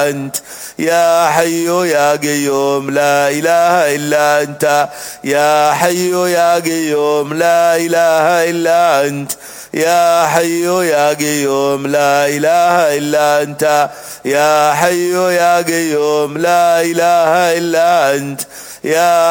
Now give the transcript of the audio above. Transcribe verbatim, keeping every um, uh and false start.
إلا أنت يا حي يا قيوم لا إله إلا أنت يا حي يا قيوم لا إله إلا أنت يا حي يا قيوم لا إله إلا أنت يا حي يا قيوم لا إله إلا أنت يا